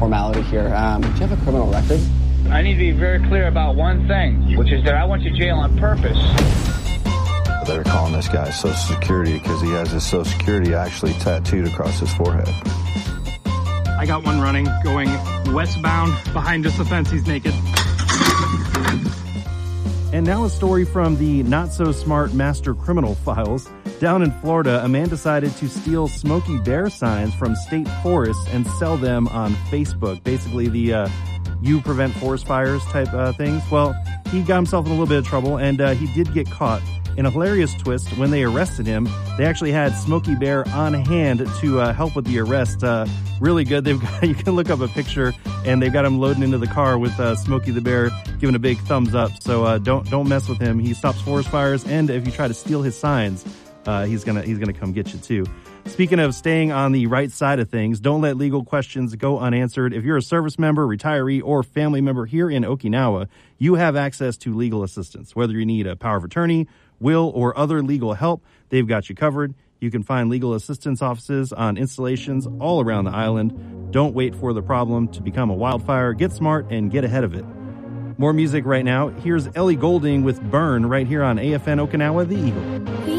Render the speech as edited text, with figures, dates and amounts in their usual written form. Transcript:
formality here. Do you have a criminal record? I need to be very clear about one thing, which is that I went to jail on purpose. They're calling this guy Social Security because he has his Social Security actually tattooed across his forehead. I got one running, going westbound. Behind us the fence, he's naked. And now a story from the not-so-smart master criminal files. Down in Florida, a man decided to steal Smokey Bear signs from state forests and sell them on Facebook. Basically, the you prevent forest fires type things. Well, he got himself in a little bit of trouble, and he did get caught. In a hilarious twist, when they arrested him, they actually had Smokey Bear on hand to help with the arrest. Really good. They've got, you can look up a picture, and they've got him loading into the car with Smokey the Bear giving a big thumbs up. So don't mess with him. He stops forest fires, and if you try to steal his signs, he's gonna come get you too. Speaking of staying on the right side of things, don't let legal questions go unanswered. If you're a service member, retiree, or family member here in Okinawa, you have access to legal assistance. Whether you need a power of attorney, will, or other legal help, they've got you covered. You can find legal assistance offices on installations all around the island. Don't wait for the problem to become a wildfire. Get smart and get ahead of it. More music right now. Here's Ellie Goulding with Burn right here on AFN Okinawa, The Eagle.